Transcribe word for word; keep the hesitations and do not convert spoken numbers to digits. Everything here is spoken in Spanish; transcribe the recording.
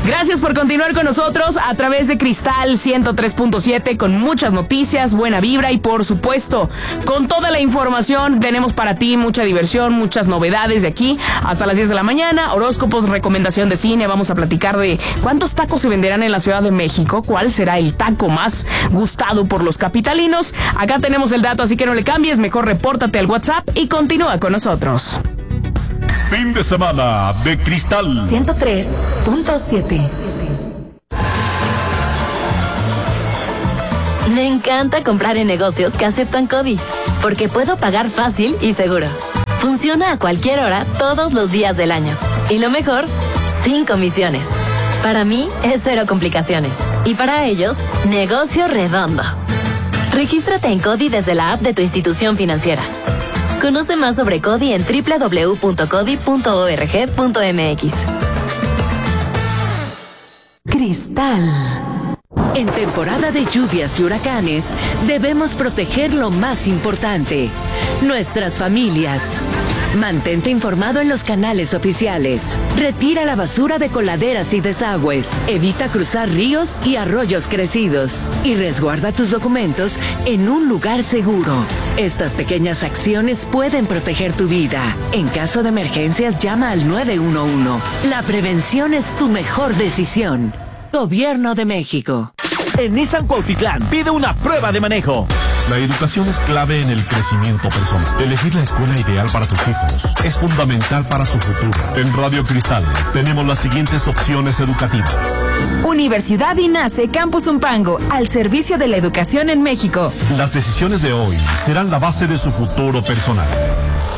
Gracias por continuar con nosotros a través de Cristal ciento tres punto siete con muchas noticias, buena vibra y por supuesto con toda la información. Tenemos para ti mucha diversión, muchas novedades de aquí hasta las diez de la mañana, horóscopos, recomendación de cine. Vamos a platicar de cuántos tacos se venderán en la Ciudad de México, cuál será el taco más gustado por los capitalinos. Acá tenemos el dato, así que no le cambies, mejor repórtate al WhatsApp y continúa con nosotros. Fin de semana de Cristal ciento tres punto siete. Me encanta comprar en negocios que aceptan CODI, porque puedo pagar fácil y seguro. Funciona a cualquier hora, todos los días del año. Y lo mejor, sin comisiones. Para mí es cero complicaciones. Y para ellos, negocio redondo. Regístrate en CODI desde la app de tu institución financiera. Conoce más sobre CODI en doble u doble u doble u punto codi punto org punto mx. Cristal. En temporada de lluvias y huracanes, debemos proteger lo más importante, nuestras familias. Mantente informado en los canales oficiales. Retira la basura de coladeras y desagües. Evita cruzar ríos y arroyos crecidos. Y resguarda tus documentos en un lugar seguro. Estas pequeñas acciones pueden proteger tu vida. En caso de emergencias, llama al nueve uno uno. La prevención es tu mejor decisión. Gobierno de México. En Nissan Cuautitlán pide una prueba de manejo. La educación es clave en el crecimiento personal. Elegir la escuela ideal para tus hijos es fundamental para su futuro. En Radio Cristal tenemos las siguientes opciones educativas. Universidad INACE Campus Zumpango, al servicio de la educación en México. Las decisiones de hoy serán la base de su futuro personal.